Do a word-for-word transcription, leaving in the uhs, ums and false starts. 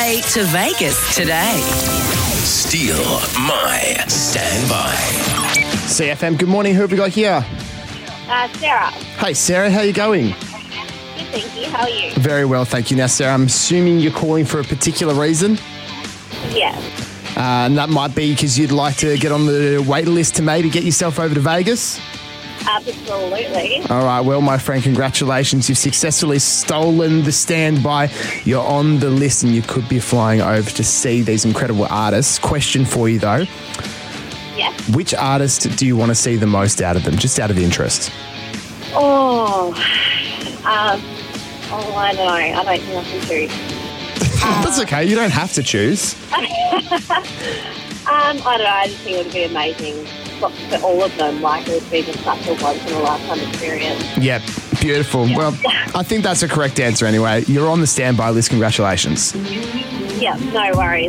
way to Vegas today. Steal My Standby. C F M, good morning. Who have we got here? Uh, Sarah. Hey, Sarah, how are you going? Good, thank you. How are you? Very well, thank you. Now, Sarah, I'm assuming you're calling for a particular reason, Yes. uh, and that might be because you'd like to get on the wait list to maybe get yourself over to Vegas. Absolutely. All right, well, my friend, congratulations. You've successfully stolen the standby. You're on the list and you could be flying over to see these incredible artists. Question for you, though. Yes. Which artist do you want to see the most out of them, just out of interest? Oh. Um, oh, I don't know. I don't think I can choose. That's okay. You don't have to choose. Um, I don't know. I just think it would be amazing for all of them. Like, it would be just such a once-in-a-lifetime experience. Yep, beautiful. Yeah. Well, I think that's a correct answer anyway. You're on the standby list. Congratulations. Yeah, no worries.